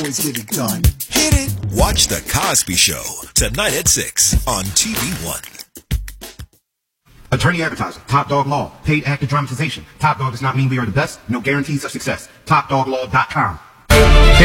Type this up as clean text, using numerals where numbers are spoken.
always get it done. Hit it. Watch The Cosby Show tonight at 6 on TV One. Attorney advertising. Top Dog Law. Paid actor dramatization. Top Dog does not mean we are the best. No guarantees of success. TopDogLaw.com.